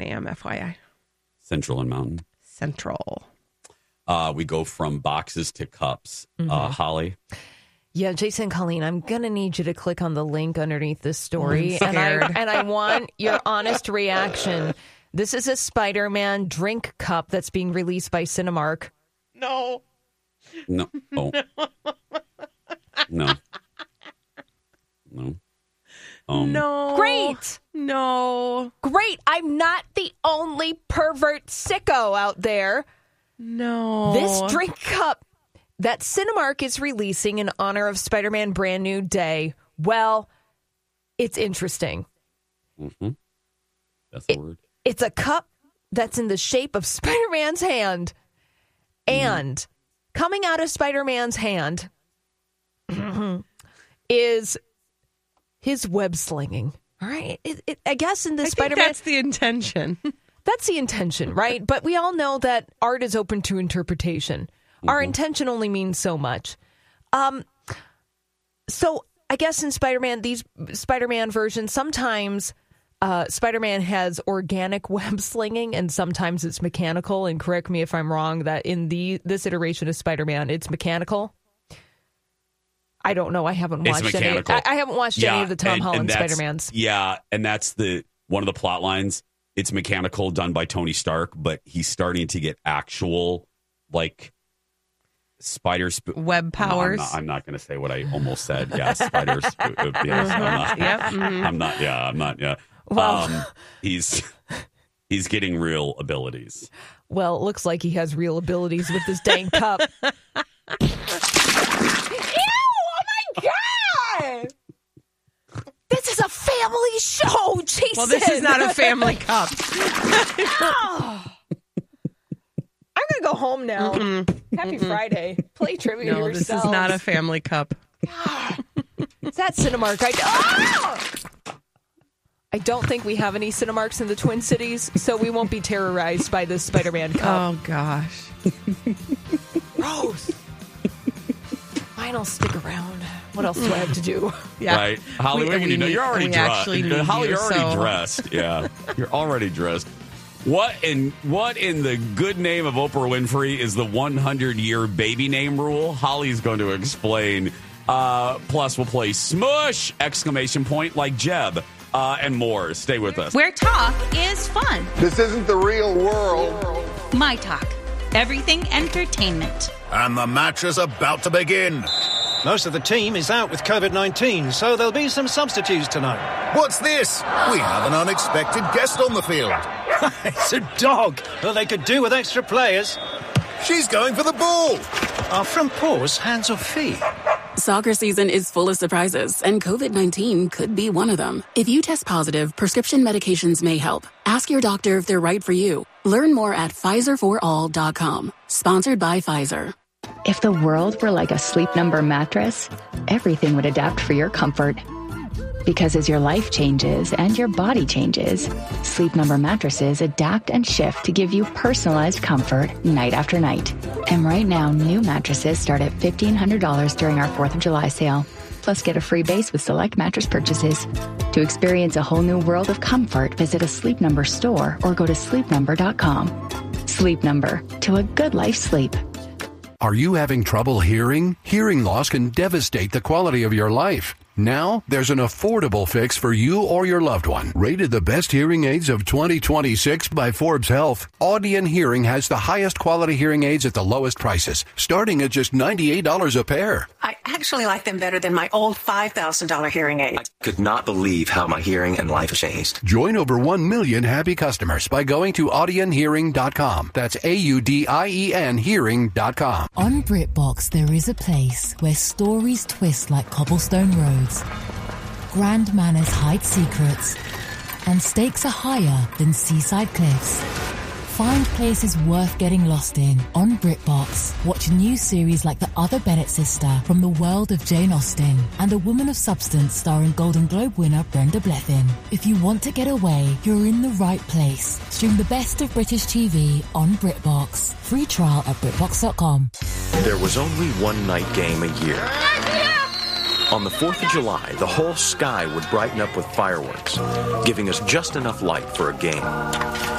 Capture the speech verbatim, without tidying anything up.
I am, F Y I. Central and Mountain. Central. Uh, we go from boxes to cups. Mm-hmm. Uh, Holly? Yeah, Jason and Colleen, I'm going to need you to click on the link underneath this story. I'm and I scared. and I want your honest reaction. This is a Spider-Man drink cup that's being released by Cinemark. No. No. Oh. No. No. Um, No. Great. No. Great. I'm not the only pervert sicko out there. No. This drink cup that Cinemark is releasing in honor of Spider-Man Brand New Day, well, it's interesting. Mm-hmm. That's the It- word. It's a cup that's in the shape of Spider-Man's hand. And coming out of Spider-Man's hand is his web slinging. All right. It, it, I guess in the I think Spider-Man, that's the intention. that's the intention, right? But we all know that art is open to interpretation. Our intention only means so much. Um, so I guess in Spider-Man, these Spider-Man versions, sometimes uh, Spider-Man has organic web slinging and sometimes it's mechanical. And correct me if I'm wrong, that in the this iteration of Spider-Man, it's mechanical. I don't know. I haven't It's watched any. mechanical. I, I haven't watched Yeah, any of the Tom and- Holland and that's- Spider-Mans. Yeah, and that's the one of the plot lines. It's mechanical, done by Tony Stark, but he's starting to get actual, like, spider... Sp- Web No, I'm powers. not, I'm not going to say what I almost said. Yeah, spider... Sp- uh, yes, I'm not, Yep, mhm. I'm not, yeah, I'm not, yeah. Well- um, he's he's getting real abilities. Well, it looks like he has real abilities with this dang cup. Ew! Oh my God! This is a family show, Jason. Well, this is not a family cup. Oh. I'm gonna go home now. Happy Friday. Play trivia No, this yourself. is not a family cup. Is that Cinemark? I, oh! I don't think we have any Cinemarks in the Twin Cities, so we won't be terrorized by this Spider-Man cup. Oh, gosh. Gross. Fine, I'll stick around. What else do I have to do? Yeah. Right, Holly, We- what do we you know? need- You're already we dressed. actually need Holly, you, you're already so- dressed. Yeah, you're already dressed. What in what in the good name of Oprah Winfrey is the one hundred year baby name rule? Holly's going to explain. Uh, plus, we'll play Smush! Exclamation point like Jeb uh, and more. Stay with us. Where talk is fun. This isn't the real world. My Talk. Everything entertainment. And the match is about to begin. Most of the team is out with covid nineteen, so there'll be some substitutes tonight. What's this? We have an unexpected guest on the field. It's a dog. Well, they could do with extra players. She's going for the ball. Are front paws hands or feet? Soccer season is full of surprises, and covid nineteen could be one of them. If you test positive, prescription medications may help. Ask your doctor if they're right for you. Learn more at Pfizer for all dot com. Sponsored by Pfizer. If the world were like a Sleep Number mattress, everything would adapt for your comfort. Because as your life changes and your body changes, Sleep Number mattresses adapt and shift to give you personalized comfort night after night. And right now, new mattresses start at fifteen hundred dollars during our fourth of July sale. Plus, get a free base with select mattress purchases. To experience a whole new world of comfort, visit a Sleep Number store or go to sleep number dot com. Sleep Number, to a good life sleep. Are you having trouble hearing? Hearing loss can devastate the quality of your life. Now, there's an affordable fix for you or your loved one. Rated the best hearing aids of twenty twenty-six by Forbes Health, Audion Hearing has the highest quality hearing aids at the lowest prices, starting at just ninety-eight dollars a pair. I actually like them better than my old five thousand dollars hearing aid. I could not believe how my hearing and life changed. Join over one million happy customers by going to audion hearing dot com. That's A U D I E N hearing dot com. On BritBox, there is a place where stories twist like cobblestone roads. Grand manners hide secrets, and stakes are higher than seaside cliffs. Find places worth getting lost in on BritBox. Watch new series like The Other Bennett Sister from the world of Jane Austen and A Woman of Substance starring Golden Globe winner Brenda Blethyn. If you want to get away, you're in the right place. Stream the best of British T V on BritBox. Free trial at BritBox dot com. There was only one night game a year. On the fourth of July, the whole sky would brighten up with fireworks, giving us just enough light for a game.